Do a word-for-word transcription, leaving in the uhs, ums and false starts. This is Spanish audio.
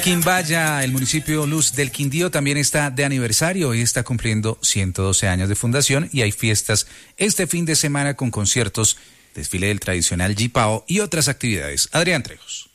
Quimbaya, el municipio Luz del Quindío, también está de aniversario. Hoy está cumpliendo ciento doce años de fundación y hay fiestas este fin de semana con conciertos, desfile del tradicional Jipao y otras actividades. Adrián Trejos.